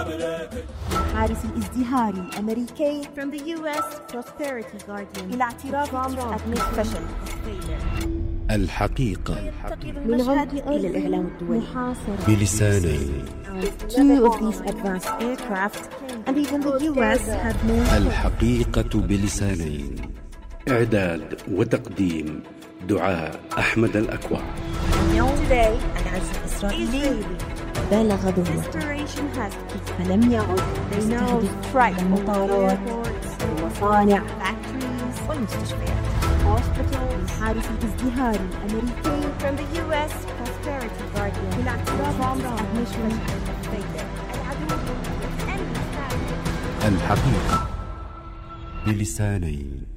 الحارس الازدهاري الأمريكي from the US Prosperity Guardian إلى اعتراف ترامب admit فشل الحقيقة من عمق إلى الإعلام الدولي بلسانين. Two of these advanced aircraft and even the US have known الحقيقة بلسانين. إعداد وتقديم دعاء أحمد الأكوع. Today العزف الإسرائيلي بلغ ذروته فلم يعد يستهدف المطارات والمصانع والمستشفيات. الحارس الازدهاري الأمريكي from the US Prosperity Guardian بالاعتراف admission الحقيقة بلسانين.